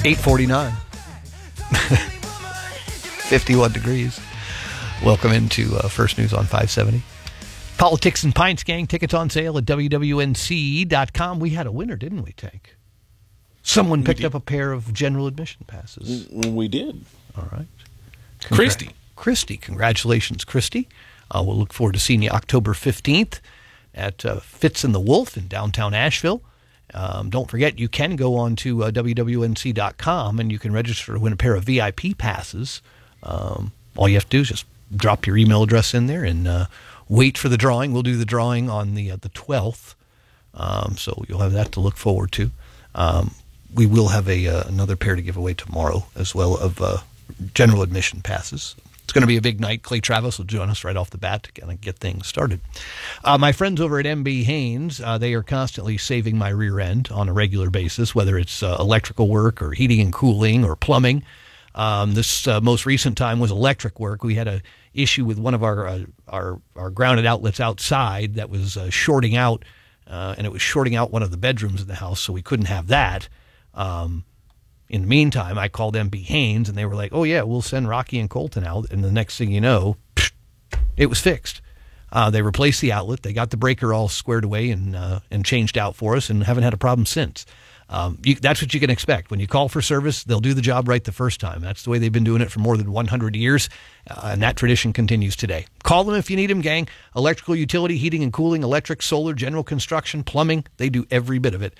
8:49. 51 degrees. Welcome into First News on 570. Politics and Pints, gang. Tickets on sale at WWNC.com. We had a winner, didn't we, Tank? Someone picked up a pair of general admission passes. We did. All right. Christy, congratulations, Christy. We'll look forward to seeing you October 15th at Fitz and the Wolf in downtown Asheville. Don't forget, you can go on to WWNC.com and you can register to win a pair of VIP passes. All you have to do is just drop your email address in there and wait for the drawing. We'll do the drawing on the 12th, so you'll have that to look forward to. We will have another pair to give away tomorrow as well of general admission passes. It's going to be a big night. Clay Travis will join us right off the bat to kind of get things started. My friends over at MB Haynes, they are constantly saving my rear end on a regular basis, whether it's electrical work or heating and cooling or plumbing. This most recent time was electric work. We had an issue with one of our grounded outlets outside that was shorting out, and it was shorting out one of the bedrooms in the house, so we couldn't have that. In the meantime, I called MB Haynes, and they were like, oh, yeah, we'll send Rocky and Colton out. And the next thing you know, it was fixed. They replaced the outlet. They got the breaker all squared away and changed out for us and haven't had a problem since. That's what you can expect. When you call for service, they'll do the job right the first time. That's the way they've been doing it for more than 100 years, and that tradition continues today. Call them if you need them, gang. Electrical, utility, heating and cooling, electric, solar, general construction, plumbing, they do every bit of it.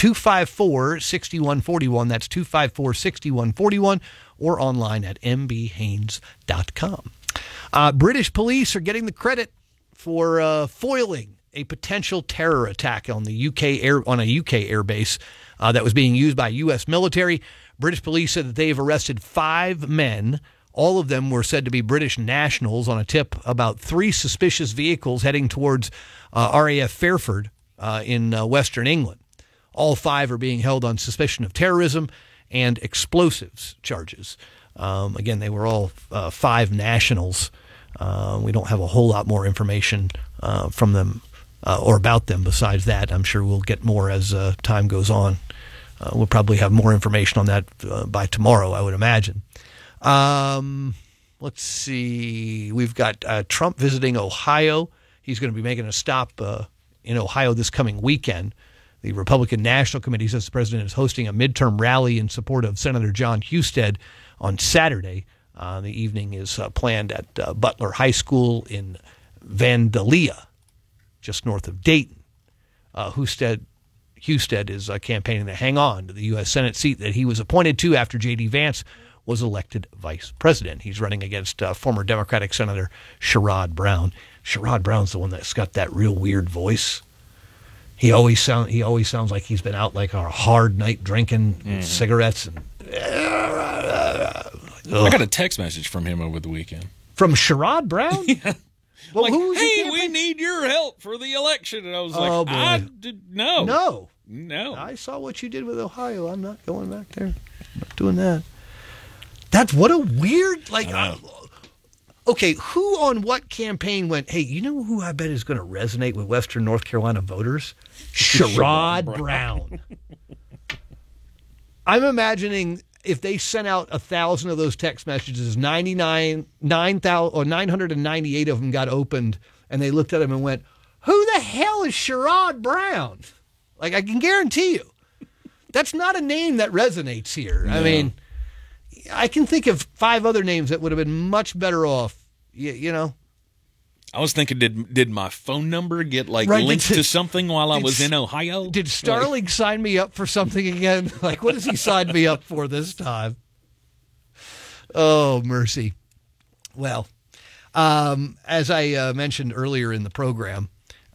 254-6141. That's 254-6141, or online at mbhaynes.com. British police are getting the credit for foiling a potential terror attack on the UK on a UK airbase that was being used by U.S. military. British police said that they've arrested 5 men. All of them were said to be British nationals on a tip about 3 suspicious vehicles heading towards RAF Fairford in western England. All 5 are being held on suspicion of terrorism and explosives charges. Again, they were all 5 nationals. We don't have a whole lot more information from them or about them besides that. I'm sure we'll get more as time goes on. We'll probably have more information on that by tomorrow, I would imagine. Let's see. We've got Trump visiting Ohio. He's going to be making a stop in Ohio this coming weekend. The Republican National Committee says the president is hosting a midterm rally in support of Senator John Husted on Saturday. The evening is planned at Butler High School in Vandalia, just north of Dayton. Husted is campaigning to hang on to the U.S. Senate seat that he was appointed to after J.D. Vance was elected vice president. He's running against former Democratic Senator Sherrod Brown. Sherrod Brown's the one that's got that real weird voice. He always sounds like he's been out like a hard night drinking cigarettes. And I got a text message from him over the weekend. From Sherrod Brown? Yeah. Well, like, hey, we need your help for the election. And I was like, no. I saw what you did with Ohio. I'm not going back there. I'm not doing that. That's what a weird, okay, who on what campaign went, hey, you know who I bet is going to resonate with Western North Carolina voters? Sherrod Brown. I'm imagining if they sent out 1,000 of those text messages, 998 of them got opened, and they looked at them and went, who the hell is Sherrod Brown? Like, I can guarantee you, that's not a name that resonates here. No. I mean, I can think of 5 other names that would have been much better off, you know. I was thinking, did my phone number get linked to something while I was in Ohio? Did Starling sign me up for something again? Like, what does he sign me up for this time? Oh, mercy. Well, as I mentioned earlier in the program,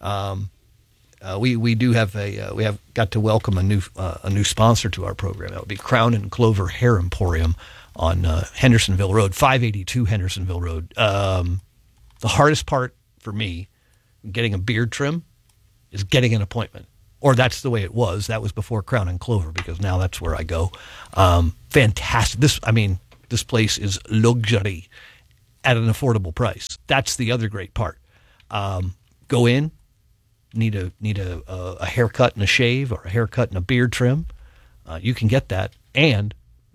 we have got to welcome a new sponsor to our program. That would be Crown and Clover Hair Emporium on Hendersonville Road, 582 Hendersonville Road. The hardest part for me getting a beard trim is getting an appointment. Or that's the way it was. That was before Crown and Clover, because now that's where I go. Fantastic. This place is luxury at an affordable price. That's the other great part. Go in, need a haircut and a shave, or a haircut and a beard trim. You can get that, and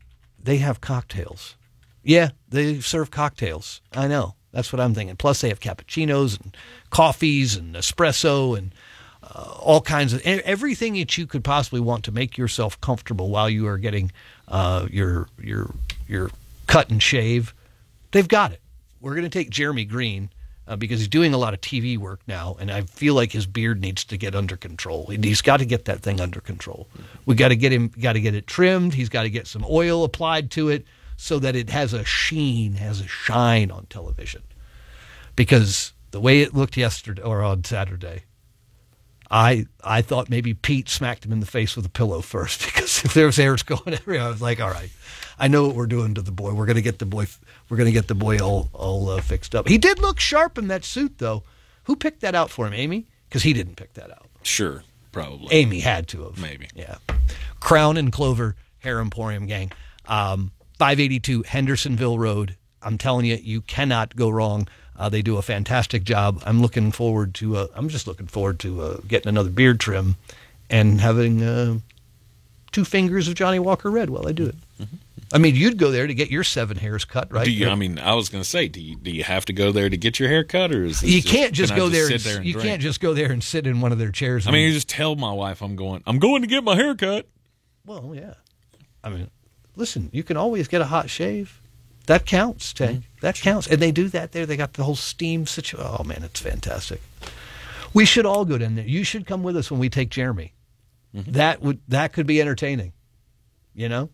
they have cocktails. Yeah, they serve cocktails. I know. That's what I'm thinking. Plus, they have cappuccinos and coffees and espresso and all kinds of everything that you could possibly want to make yourself comfortable while you are getting your cut and shave. They've got it. We're going to take Jeremy Green because he's doing a lot of TV work now, and I feel like his beard needs to get under control. He's got to get that thing under control. We got to get it trimmed. He's got to get some oil applied to it so that it has a sheen, has a shine on television. Because the way it looked yesterday or on Saturday, I thought maybe Pete smacked him in the face with a pillow first, because if there was hairs going everywhere, I was like, all right, I know what we're doing to the boy. We're going to get the boy all fixed up. He did look sharp in that suit, though. Who picked that out for him, Amy? Because he didn't pick that out. Sure, probably. Amy had to have. Maybe. Yeah. Crown and Clover Hair Emporium, gang. 582 Hendersonville Road. I'm telling you, you cannot go wrong. They do a fantastic job. I'm just looking forward to getting another beard trim and having 2 fingers of Johnny Walker Red while I do it. Mm-hmm. I mean, you'd go there to get your 7 hairs cut, right? I was going to say, do you have to go there to get your hair cut, or is this you can't just go there? You can't just go there and sit in one of their chairs. I mean, you just tell my wife I'm going to get my hair cut. Well, yeah. I mean, listen, you can always get a hot shave. That counts, Tank. Mm-hmm. That counts. And they do that there. They got the whole steam situation. Oh, man, it's fantastic. We should all go down there. You should come with us when we take Jeremy. Mm-hmm. That could be entertaining. You know?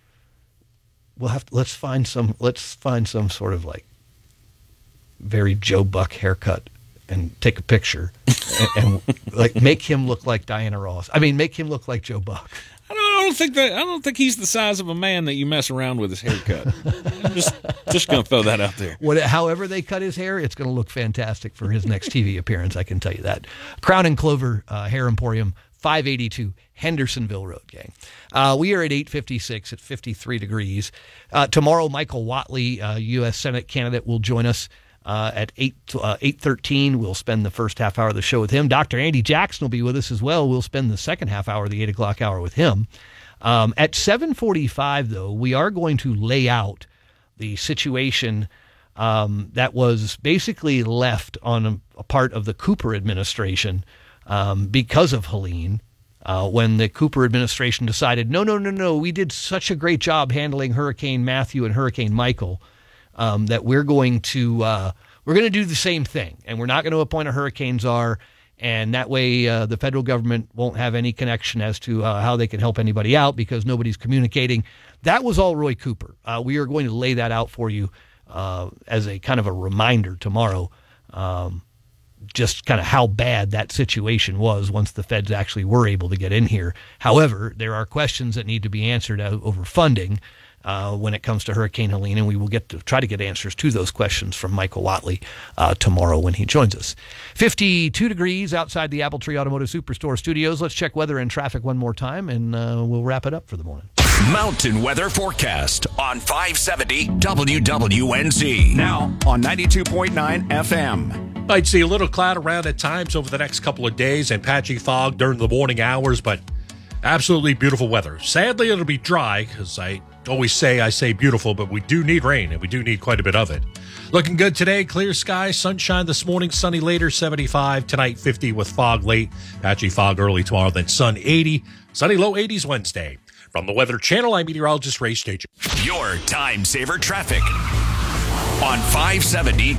Let's find some sort of like very Joe Buck haircut and take a picture and like make him look like Diana Ross. I mean, make him look like Joe Buck. I don't think he's the size of a man that you mess around with his haircut. I'm just going to throw that out there. However they cut his hair, it's going to look fantastic for his next TV appearance. I can tell you that. Crown and Clover Hair Emporium, 582 Hendersonville Road, gang. We are at 8:56 at 53 degrees. Tomorrow, Michael Whatley, U.S. Senate candidate, will join us at 8:13. We'll spend the first half hour of the show with him. Dr. Andy Jackson will be with us as well. We'll spend the second half hour, the 8 o'clock hour, with him. At 7:45, though, we are going to lay out the situation that was basically left on a part of the Cooper administration because of Helene. When the Cooper administration decided, no, we did such a great job handling Hurricane Matthew and Hurricane Michael that we're going to do the same thing, and we're not going to appoint a hurricane czar, and that way the federal government won't have any connection as to how they can help anybody out because nobody's communicating. That was all Roy Cooper. We are going to lay that out for you as a kind of a reminder tomorrow. Just kind of how bad that situation was once the feds actually were able to get in here. However, there are questions that need to be answered over funding when it comes to Hurricane Helene, and we will try to get answers to those questions from Michael Whatley tomorrow when he joins us. 52 degrees outside the Apple Tree Automotive Superstore studios. Let's check weather and traffic one more time, and we'll wrap it up for the morning. Mountain Weather Forecast on 570 WWNZ. Now on 92.9 FM. I'd see a little cloud around at times over the next couple of days and patchy fog during the morning hours, but absolutely beautiful weather. Sadly, it'll be dry because I always say beautiful, but we do need rain, and we do need quite a bit of it. Looking good today, clear skies, sunshine this morning, sunny later, 75. Tonight, 50 with fog late, patchy fog early tomorrow, then sun 80, sunny low 80s Wednesday. From the Weather Channel, I'm meteorologist Ray Station. Your time saver traffic on 570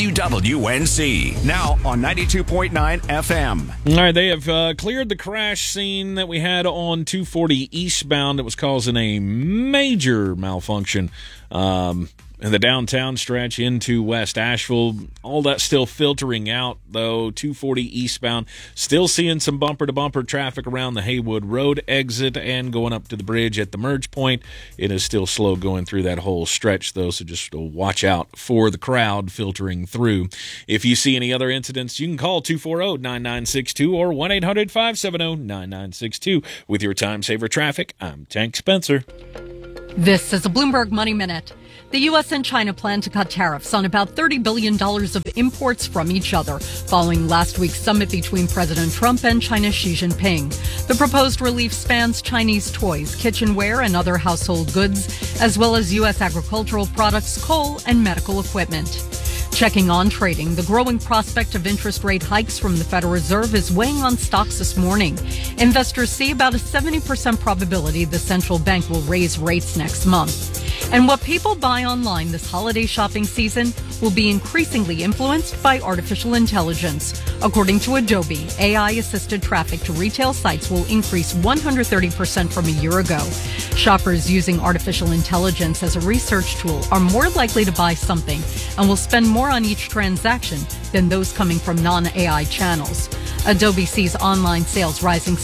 WWNZ. Now on 92.9 FM. All right, they have cleared the crash scene that we had on 240 eastbound that was causing a major malfunction in the downtown stretch into West Asheville. All that still filtering out, though. 240 eastbound, still seeing some bumper-to-bumper traffic around the Haywood Road exit and going up to the bridge at the merge point. It is still slow going through that whole stretch, though, so just watch out for the crowd filtering through. If you see any other incidents, you can call 240-9962 or 1-800-570-9962. With your time saver traffic, I'm Tank Spencer. This is a Bloomberg Money Minute. The U.S. and China plan to cut tariffs on about $30 billion of imports from each other, following last week's summit between President Trump and China's Xi Jinping. The proposed relief spans Chinese toys, kitchenware, and other household goods, as well as U.S. agricultural products, coal, and medical equipment. Checking on trading, the growing prospect of interest rate hikes from the Federal Reserve is weighing on stocks this morning. Investors see about a 70% probability the central bank will raise rates next month. And what people buy online this holiday shopping season will be increasingly influenced by artificial intelligence. According to Adobe, AI-assisted traffic to retail sites will increase 130% from a year ago. Shoppers using artificial intelligence as a research tool are more likely to buy something and will spend more on each transaction than those coming from non-AI channels. Adobe sees online sales rising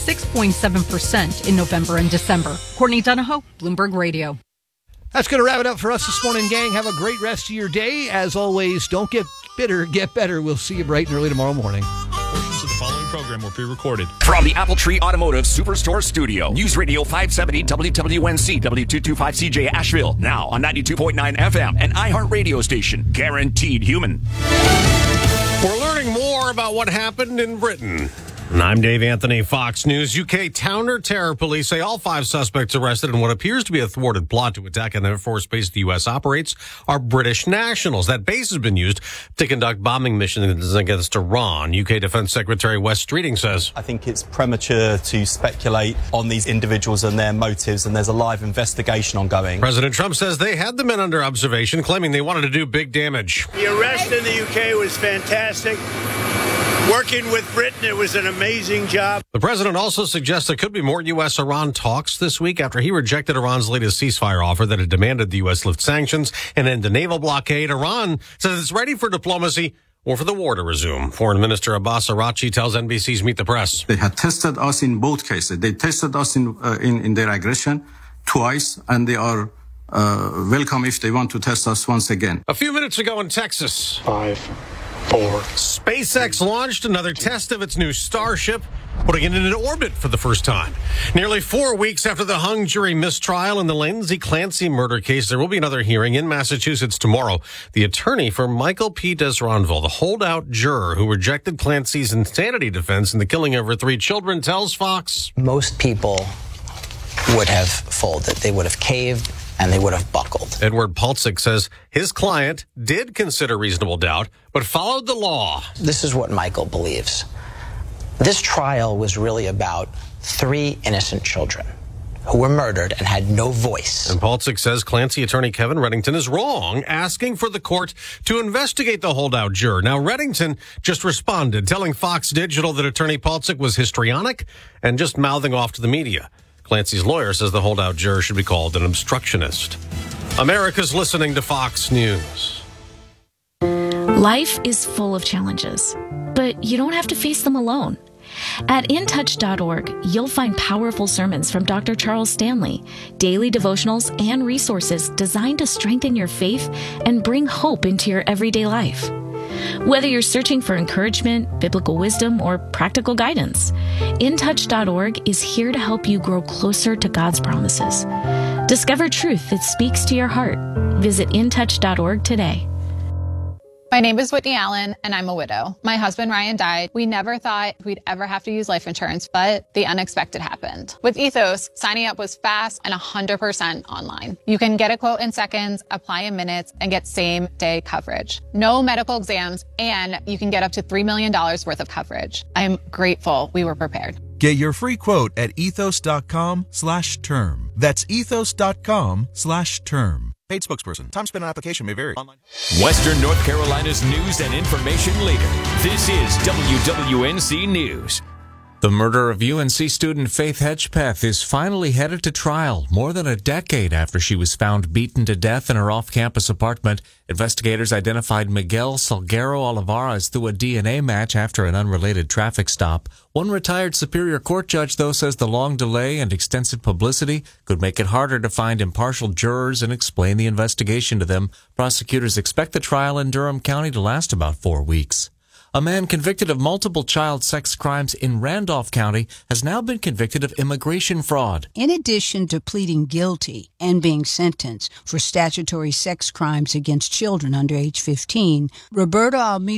6.7% in November and December. Courtney Donahoe, Bloomberg Radio. That's going to wrap it up for us this morning, gang. Have a great rest of your day. As always, don't get bitter, get better. We'll see you bright and early tomorrow morning. Portions of the following program were pre-recorded. From the Apple Tree Automotive Superstore Studio, News Radio 570 WWNC W225CJ Asheville, now on 92.9 FM, an iHeart radio station, guaranteed human. We're learning more about what happened in Britain. And I'm Dave Anthony, Fox News. UK counter-terror police say all 5 suspects arrested in what appears to be a thwarted plot to attack an Air Force base the U.S. operates are British nationals. That base has been used to conduct bombing missions against Iran. UK Defense Secretary Wes Streeting says, I think it's premature to speculate on these individuals and their motives, and there's a live investigation ongoing. President Trump says they had the men under observation, claiming they wanted to do big damage. The arrest in the UK was fantastic. Working with Britain, it was an amazing job. The president also suggests there could be more U.S.-Iran talks this week after he rejected Iran's latest ceasefire offer that had demanded the U.S. lift sanctions and end the naval blockade. Iran says it's ready for diplomacy or for the war to resume. Foreign Minister Abbas Araghchi tells NBC's Meet the Press. They had tested us in both cases. They tested us in their aggression twice, and they are welcome if they want to test us once again. A few minutes ago in Texas, 5, 4. SpaceX launched another test of its new Starship, putting it into orbit for the first time. Nearly 4 weeks after the hung jury mistrial in the Lindsay Clancy murder case, there will be another hearing in Massachusetts tomorrow. The attorney for Michael P. Desronville, the holdout juror who rejected Clancy's insanity defense in the killing of her 3 children, tells Fox, most people would have folded. They would have caved and they would have buckled. Edward Palcic says his client did consider reasonable doubt, but followed the law. This is what Michael believes. This trial was really about 3 innocent children who were murdered and had no voice. And Palcic says Clancy attorney Kevin Reddington is wrong, asking for the court to investigate the holdout juror. Now, Reddington just responded, telling Fox Digital that attorney Palcic was histrionic and just mouthing off to the media. Clancy's lawyer says the holdout juror should be called an obstructionist. America's listening to Fox News. Life is full of challenges, but you don't have to face them alone. At intouch.org, you'll find powerful sermons from Dr. Charles Stanley, daily devotionals, and resources designed to strengthen your faith and bring hope into your everyday life. Whether you're searching for encouragement, biblical wisdom, or practical guidance, intouch.org is here to help you grow closer to God's promises. Discover truth that speaks to your heart. Visit intouch.org today. My name is Whitney Allen, and I'm a widow. My husband, Ryan, died. We never thought we'd ever have to use life insurance, but the unexpected happened. With Ethos, signing up was fast and 100% online. You can get a quote in seconds, apply in minutes, and get same-day coverage. No medical exams, and you can get up to $3 million worth of coverage. I'm grateful we were prepared. Get your free quote at ethos.com/term. That's ethos.com/term. Paid spokesperson. Time spent on application may vary. Online. Western North Carolina's news and information leader. This is WWNC News. The murder of UNC student Faith Hedgepeth is finally headed to trial more than a decade after she was found beaten to death in her off-campus apartment. Investigators identified Miguel Salguero Olivares through a DNA match after an unrelated traffic stop. One retired Superior Court judge, though, says the long delay and extensive publicity could make it harder to find impartial jurors and explain the investigation to them. Prosecutors expect the trial in Durham County to last about 4 weeks. A man convicted of multiple child sex crimes in Randolph County has now been convicted of immigration fraud. In addition to pleading guilty and being sentenced for statutory sex crimes against children under age 15, Roberto Almeida